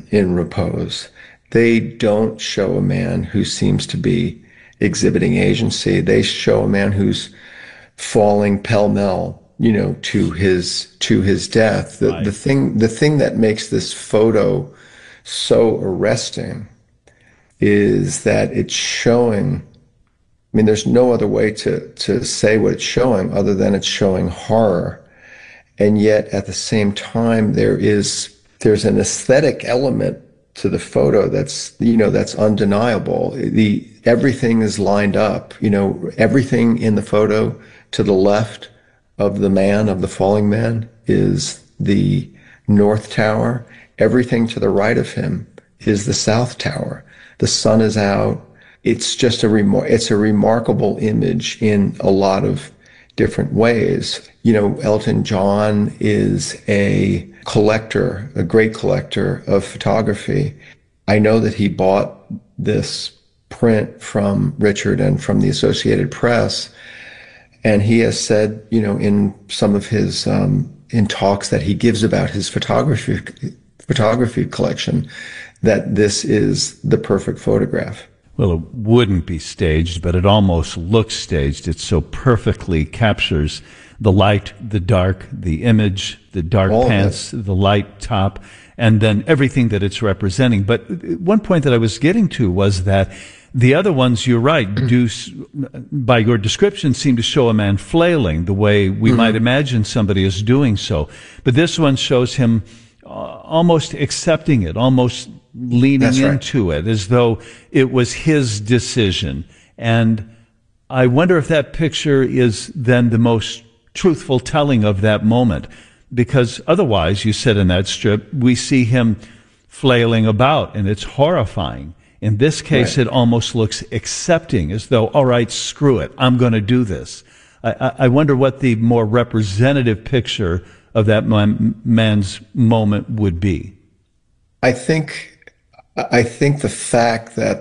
in repose. They don't show a man who seems to be exhibiting agency. They show a man who's falling pell-mell, to his death. Right. The thing that makes this photo so arresting is that it's showing. I mean, there's no other way to say what it's showing other than it's showing horror. And yet at the same time, there's an aesthetic element to the photo that's undeniable. Everything is lined up, everything in the photo to the left of the falling man is the North Tower. Everything to the right of him is the South Tower. The sun is out. It's just it's a remarkable image in a lot of different ways. Elton John is a great collector of photography. I know that he bought this print from Richard and from the Associated Press, and he has said, in some of his in talks that he gives about his photography collection, that this is the perfect photograph. Well, it wouldn't be staged, but it almost looks staged. It so perfectly captures the light, the dark, the image, the dark pants, the light top, and then everything that it's representing. But one point that I was getting to was that the other ones, you're right, do, by your description, seem to show a man flailing the way we might imagine somebody is doing so. But this one shows him almost accepting it, almost leaning into it, as though it was his decision. And I wonder if that picture is then the most truthful telling of that moment, because otherwise, you said in that strip, we see him flailing about, and it's horrifying. In this case, it almost looks accepting, as though, all right, screw it, I'm going to do this. I wonder what the more representative picture of that man's moment would be. I think the fact that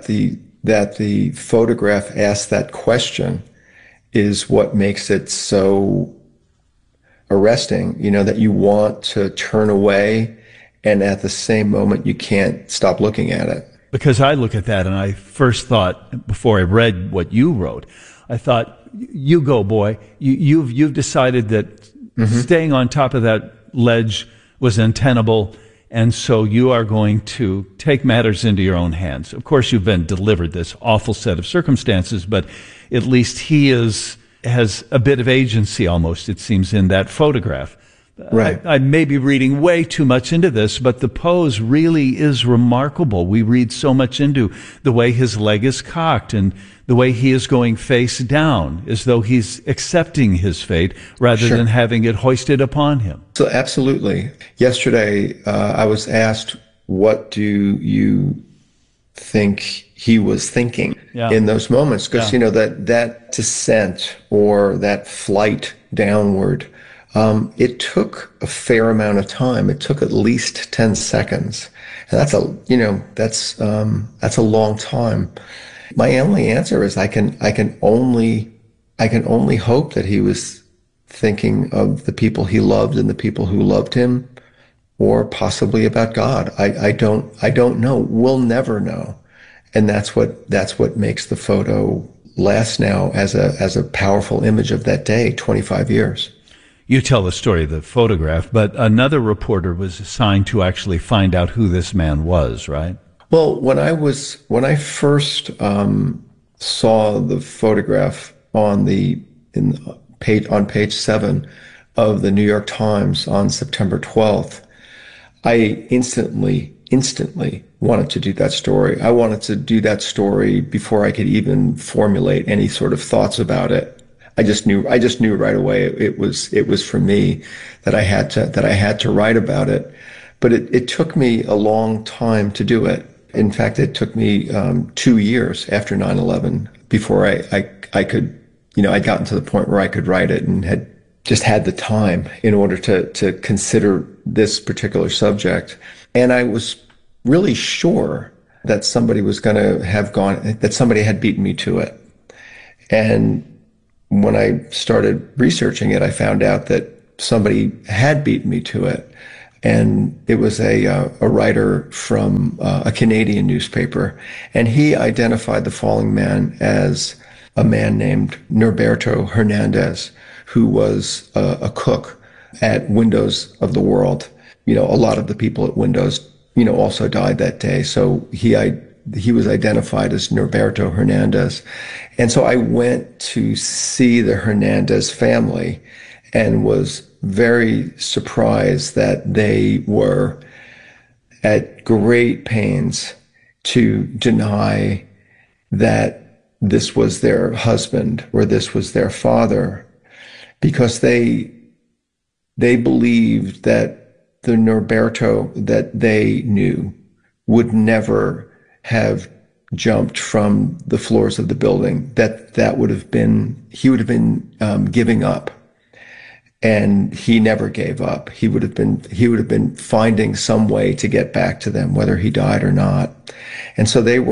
the photograph asked that question is what makes it so arresting, that you want to turn away, and at the same moment you can't stop looking at it. Because I look at that and I first thought, before I read what you wrote, I thought, you go, boy. You've decided that staying on top of that ledge was untenable, and so you are going to take matters into your own hands. Of course, you've been delivered this awful set of circumstances, but at least he has a bit of agency almost, it seems, in that photograph. Right. I may be reading way too much into this, but the pose really is remarkable. We read so much into the way his leg is cocked and the way he is going face down, as though he's accepting his fate rather than having it hoisted upon him. So absolutely. Yesterday, I was asked, what do you think he was thinking in those moments? Because, that descent or that flight downward, it took a fair amount of time. It took at least 10 seconds. And that's a long time. My only answer is I can only hope that he was thinking of the people he loved and the people who loved him, or possibly about God. I don't know. We'll never know. And that's what makes the photo last now as a powerful image of that day, 25 years. You tell the story of the photograph, but another reporter was assigned to actually find out who this man was, right? Well, when I first saw the photograph on page 7 of the New York Times on September 12th, I instantly wanted to do that story. I wanted to do that story before I could even formulate any sort of thoughts about it. I just knew right away it was for me, that I had to write about it. But it took me a long time to do it. In fact, it took me 2 years after 9/11 before I could, I'd gotten to the point where I could write it, and had just had the time in order to consider this particular subject. And I was really sure that somebody had beaten me to it. And when I started researching it, I found out that somebody had beaten me to it. And it was a writer from a Canadian newspaper. And he identified the falling man as a man named Norberto Hernandez, who was a cook at Windows of the World. A lot of the people at Windows, also died that day. So he was identified as Norberto Hernandez. And so I went to see the Hernandez family and was very surprised that they were at great pains to deny that this was their husband or this was their father, because they believed that the Norberto that they knew would never have jumped from the floors of the building, he would have been giving up. And he never gave up. He would have been finding some way to get back to them, whether he died or not. And so they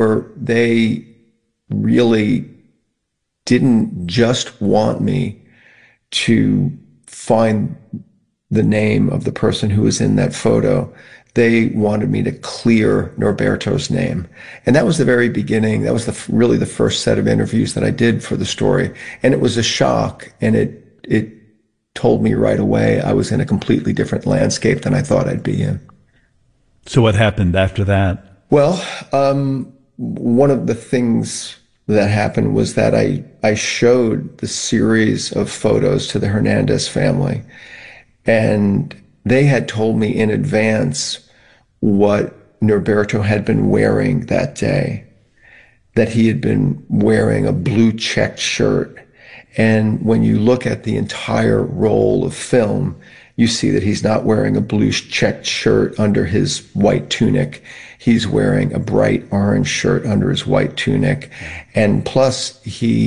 really didn't just want me to find the name of the person who was in that photo. They wanted me to clear Norberto's name. And that was the very beginning. That was really the first set of interviews that I did for the story. And it was a shock, and it told me right away I was in a completely different landscape than I thought I'd be in. So what happened after that? Well, one of the things that happened was that I showed the series of photos to the Hernandez family, and they had told me in advance what Norberto had been wearing that day, that he had been wearing a blue checked shirt. And when you look at the entire roll of film, you see that he's not wearing a blue checked shirt under his white tunic. He's wearing a bright orange shirt under his white tunic. And plus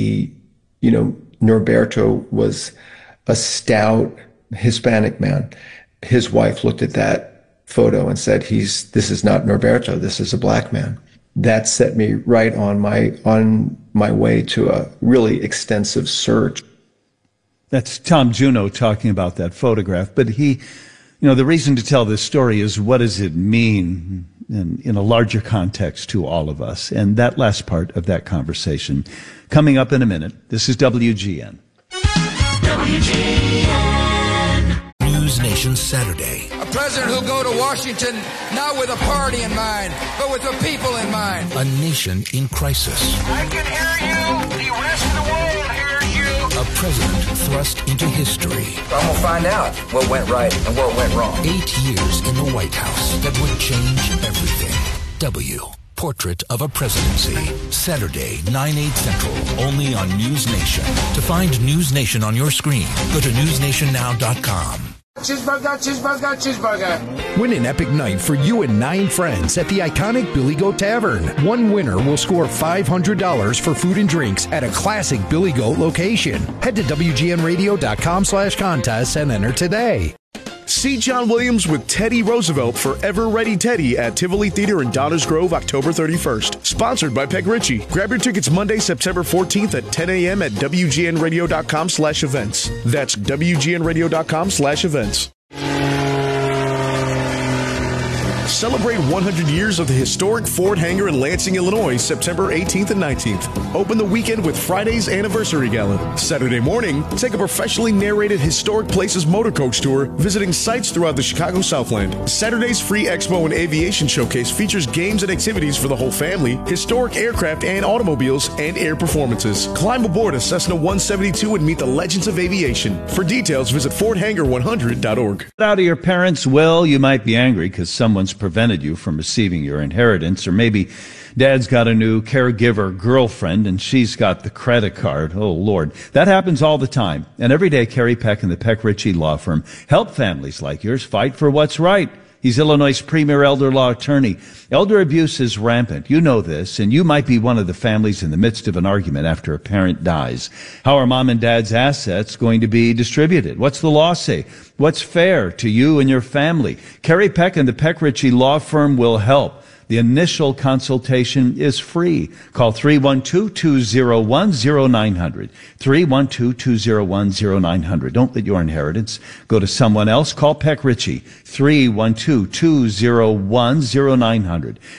Norberto was a stout Hispanic man. His wife looked at that photo and said, this is not Norberto, this is a black man. That set me right on my way to a really extensive search. That's Tom Juneau talking about that photograph. But the reason to tell this story is, what does it mean in a larger context to all of us? And that last part of that conversation coming up in a minute. This is WGN. News Nation Saturday. A president who'll go to Washington not with a party in mind, but with the people in mind. A nation in crisis. I can hear you. The rest of the world hears you. A president thrust into history. I'm going to find out what went right and what went wrong. 8 years in the White House that would change everything. Portrait of a Presidency. Saturday, 9/8 Central, only on News Nation. To find News Nation on your screen, go to newsnationnow.com. Cheeseburger, cheeseburger, cheeseburger. Win an epic night for you and 9 friends at the iconic Billy Goat Tavern. One winner will score $500 for food and drinks at a classic Billy Goat location. Head to WGNradio.com/contest and enter today. See John Williams with Teddy Roosevelt for Ever Ready Teddy at Tivoli Theater in Downers Grove, October 31st. Sponsored by Peck Ritchie. Grab your tickets Monday, September 14th at 10 a.m. at WGNradio.com/events. That's WGNradio.com/events. Celebrate 100 years of the historic Ford Hangar in Lansing, Illinois, September 18th and 19th. Open the weekend with Friday's Anniversary Gala. Saturday morning, take a professionally narrated Historic Places motor coach tour, visiting sites throughout the Chicago Southland. Saturday's free Expo and Aviation Showcase features games and activities for the whole family, historic aircraft and automobiles, and air performances. Climb aboard a Cessna 172 and meet the legends of aviation. For details, visit FordHangar100.org. Out of your parents' will, you might be angry because someone's prevented you from receiving your inheritance, or maybe dad's got a new caregiver girlfriend and she's got the credit card. Oh, Lord. That happens all the time. And every day, Kerry Peck and the Peck Ritchie Law Firm help families like yours fight for what's right. He's Illinois' premier elder law attorney. Elder abuse is rampant. You know this, and you might be one of the families in the midst of an argument after a parent dies. How are mom and dad's assets going to be distributed? What's the law say? What's fair to you and your family? Kerry Peck and the Peck Ritchie Law Firm will help. The initial consultation is free. Call 312-201-0900. 312-201-0900. Don't let your inheritance go to someone else. Call Peck Ritchie. 312-201-0900.